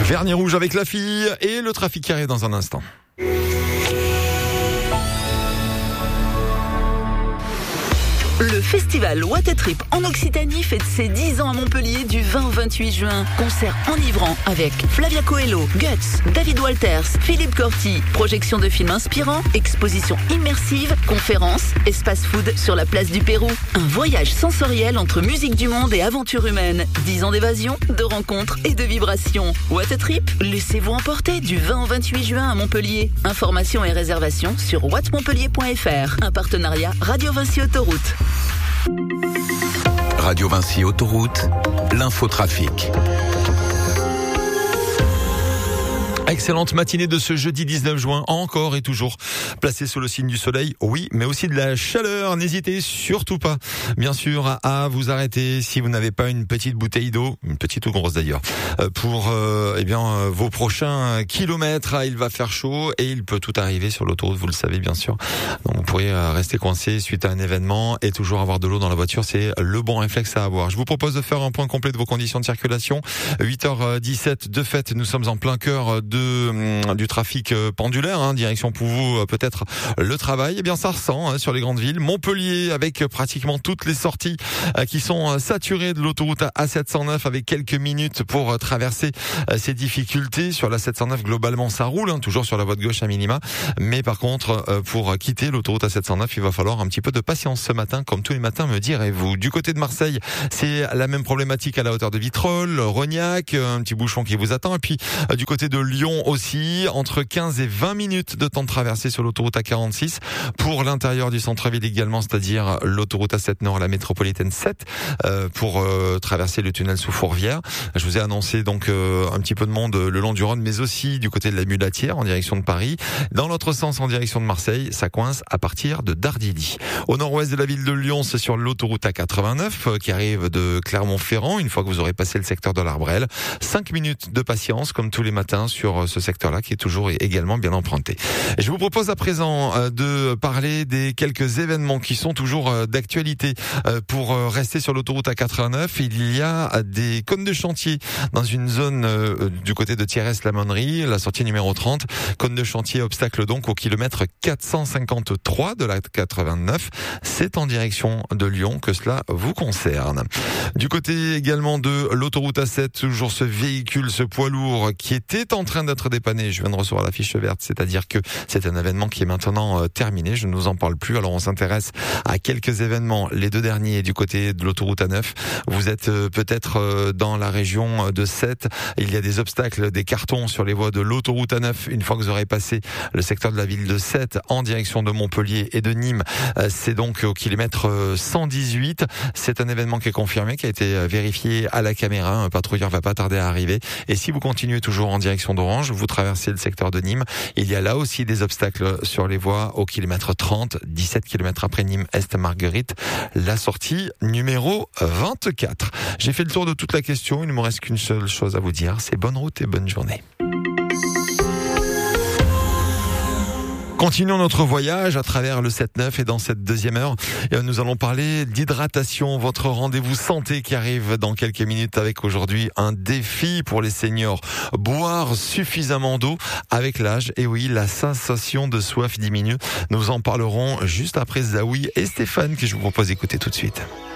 Vernis rouge avec la fille et le trafic qui arrive dans un instant. Le festival What a Trip en Occitanie fête ses 10 ans à Montpellier du 20 au 28 juin. Concert enivrant avec Flavia Coelho, Guts, David Walters, Philippe Corti, projection de films inspirants, exposition immersive, conférences, espace food sur la place du Pérou. Un voyage sensoriel entre musique du monde et aventure humaine. 10 ans d'évasion, de rencontres et de vibrations. What a Trip, laissez-vous emporter du 20 au 28 juin à Montpellier. Informations et réservations sur whatmontpellier.fr. Un partenariat Radio Vinci Autoroute. Radio Vinci Autoroute, l'infotrafic. Excellente matinée de ce jeudi 19 juin, encore et toujours placé sous le signe du soleil, oui, mais aussi de la chaleur. N'hésitez surtout pas, bien sûr, à vous arrêter si vous n'avez pas une petite bouteille d'eau, une petite ou grosse d'ailleurs, pour vos prochains kilomètres. Il va faire chaud et il peut tout arriver sur l'autoroute, vous le savez bien sûr. Donc vous pourriez rester coincé suite à un événement et toujours avoir de l'eau dans la voiture, c'est le bon réflexe à avoir. Je vous propose de faire un point complet de vos conditions de circulation. 8h17, de fait, nous sommes en plein cœur du trafic pendulaire, direction pour vous peut-être le travail. Eh bien ça ressent sur les grandes villes. Montpellier avec pratiquement toutes les sorties qui sont saturées de l'autoroute A709 avec quelques minutes pour traverser ces difficultés. Sur la 709 globalement ça roule, toujours sur la voie de gauche à minima, mais par contre pour quitter l'autoroute A709 il va falloir un petit peu de patience ce matin, comme tous les matins me direz-vous. Du côté de Marseille c'est la même problématique à la hauteur de Vitrolles, Rognac, un petit bouchon qui vous attend, et puis du côté de Lyon aussi, entre 15 et 20 minutes de temps de traversée sur l'autoroute A46 pour l'intérieur du centre-ville également, c'est-à-dire l'autoroute A7 Nord, la métropolitaine 7 pour traverser le tunnel sous Fourvière. Je vous ai annoncé donc un petit peu de monde le long du Rhône, mais aussi du côté de la Mulatière en direction de Paris. Dans l'autre sens, en direction de Marseille, ça coince à partir de Dardilly. Au nord-ouest de la ville de Lyon, c'est sur l'autoroute A89 qui arrive de Clermont-Ferrand, une fois que vous aurez passé le secteur de l'Arbrelle. 5 minutes de patience comme tous les matins sur ce secteur-là qui est toujours également bien emprunté. Je vous propose à présent de parler des quelques événements qui sont toujours d'actualité. Pour rester sur l'autoroute A89, il y a des cônes de chantier dans une zone du côté de Thiérès-la-Monnerie, la sortie numéro 30. Cône de chantier, obstacle donc au kilomètre 453 de la 89. C'est en direction de Lyon que cela vous concerne. Du côté également de l'autoroute A7, toujours ce véhicule, ce poids lourd qui était en train d'être dépanné. Je viens de recevoir la fiche verte, c'est-à-dire que c'est un événement qui est maintenant terminé. Je ne vous en parle plus. Alors on s'intéresse à quelques événements. Les deux derniers du côté de l'autoroute A9. Vous êtes peut-être dans la région de Sète. Il y a des obstacles, des cartons sur les voies de l'autoroute A9. Une fois que vous aurez passé le secteur de la ville de Sète en direction de Montpellier et de Nîmes, c'est donc au kilomètre 118. C'est un événement qui est confirmé, qui a été vérifié à la caméra. Un patrouilleur va pas tarder à arriver. Et si vous continuez toujours en direction d'Orange, vous traversez le secteur de Nîmes. Il y a là aussi des obstacles sur les voies au kilomètre 30, 17 km après Nîmes Est-Marguerite, la sortie numéro 24. J'ai fait le tour de toute la question. Il ne me reste qu'une seule chose à vous dire, c'est bonne route et bonne journée. Continuons notre voyage à travers le 7-9 et dans cette deuxième heure, nous allons parler d'hydratation, votre rendez-vous santé qui arrive dans quelques minutes avec aujourd'hui un défi pour les seniors. Boire suffisamment d'eau avec l'âge. Et oui, la sensation de soif diminue. Nous en parlerons juste après Zaoui et Stéphane que je vous propose d'écouter tout de suite.